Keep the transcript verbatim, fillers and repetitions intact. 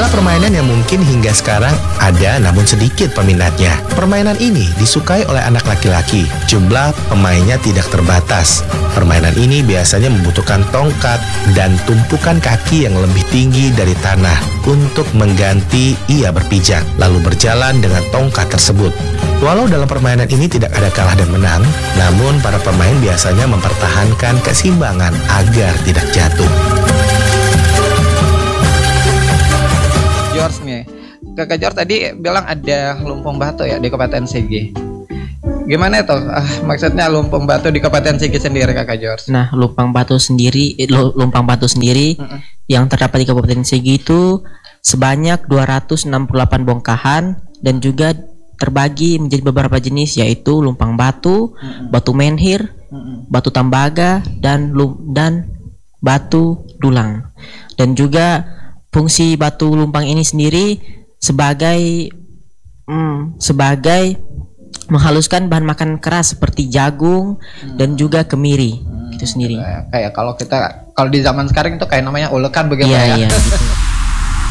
Inilah permainan yang mungkin hingga sekarang ada namun sedikit peminatnya. Permainan ini disukai oleh anak laki-laki. Jumlah pemainnya tidak terbatas. Permainan ini biasanya membutuhkan tongkat dan tumpukan kaki yang lebih tinggi dari tanah untuk mengganti ia berpijak, lalu berjalan dengan tongkat tersebut. Walau dalam permainan ini tidak ada kalah dan menang, namun para pemain biasanya mempertahankan keseimbangan agar tidak jatuh. George nih, Kakak George tadi bilang ada lumpung batu ya di Kabupaten Sigi. Gimana itu? Ah, maksudnya lumpung batu di Kabupaten Sigi sendiri, Kakak George? Nah, lumpang batu sendiri, eh, lumpang batu sendiri Mm-mm. yang terdapat di Kabupaten Sigi itu sebanyak dua ratus enam puluh delapan bongkahan dan juga terbagi menjadi beberapa jenis, yaitu lumpang batu, Mm-mm. batu menhir, Mm-mm. batu tambaga, dan lum dan batu dulang. Dan juga fungsi batu lumpang ini sendiri sebagai hmm, sebagai menghaluskan bahan makan keras seperti jagung Hmm. dan juga kemiri Hmm, itu sendiri. Kayak, kayak kalau kita kalau di zaman sekarang itu kayak namanya ulekan begitu Iya, ya. iya. Gitu.